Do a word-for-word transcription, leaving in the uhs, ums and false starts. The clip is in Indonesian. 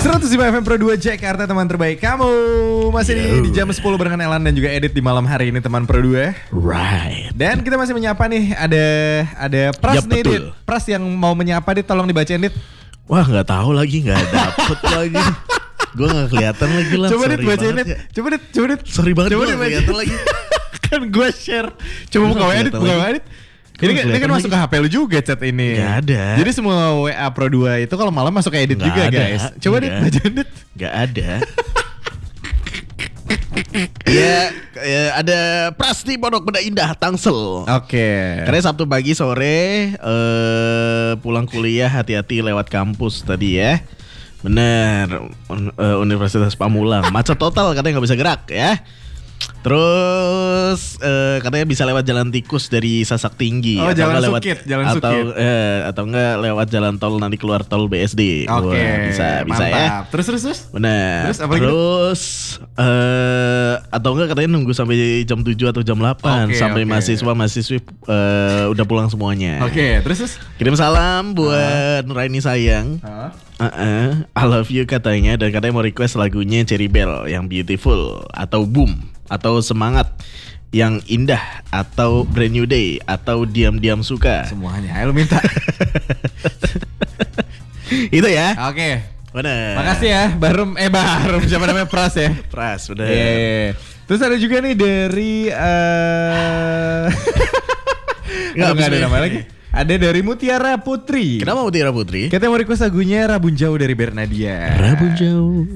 seratus lima F M Pro dua Jakarta, teman terbaik kamu. Masih Yo. di, di jam sepuluh barengan Elan dan juga Edit di malam hari ini, teman Pro dua. Right. Dan kita masih menyapa nih, ada ada Pras Ya, nih, betul. Dit. Pras yang mau menyapa, Dit, tolong dibacain, Dit. Wah, nggak tahu lagi, nggak dapet lagi. Gue nggak kelihatan lagi lah. Coba, Dit, sorry bacain, banget Dit. ya. Coba, Dit, coba, Dit. Sorry banget, Coba, gue Dit, nggak bacain. kelihatan lagi. Kan gue share. Coba Gue buka nggak W A, Dit, kelihatan buka W A, lagi. Dit. Ini, Gue kan- ini kan kelihatan masuk ke H P lu juga chat ini. Nggak ada. Jadi semua W A Pro dua itu kalau malam masuk ke Edit Nggak juga, ada. guys. Coba, Dit, Nggak. bacain, Dit. Nggak ada. Ya, ya, ada Pras di Pondok Benda Indah, Tangsel. Oke. Karena Sabtu pagi sore eh, pulang kuliah hati-hati lewat kampus tadi ya. Bener, Un- eh, Universitas Pamulang macet total, katanya nggak bisa gerak ya. Terus eh, katanya bisa lewat jalan tikus dari Sasak Tinggi. Oh, atau jalan nggak lewat, Sukit, jalan atau, Sukit. Eh, atau enggak lewat jalan tol nanti keluar tol B S D. Oke. Wah, bisa bisa ya. mantap. Terus, terus, terus. Benar. Terus apa lagi? Terus eh atau enggak katanya nunggu sampai jam tujuh atau jam delapan Oke, sampai oke. mahasiswa mahasiswi eh, udah pulang semuanya. Oke, terus, terus. Kirim salam buat Nuraini sayang. Hah? Uh-uh, I love you katanya, dan katanya mau request lagunya Cherry Bell yang Beautiful atau Boom atau Semangat yang Indah atau Brand New Day atau Diam-diam Suka. Semuanya, ayo lu minta. Itu ya. Oke. Benar. Makasih ya, Barum eh Barum siapa namanya Pras ya. Pras, benar. Iya. Terus ada juga nih dari eh Nggak, Aduh, nggak ada abis- nama lagi. Ada dari Mutiara Putri. Kenapa Mutiara Putri? Katanya mau request lagunya Rabun Jauh dari Bernadia. Rabun Jauh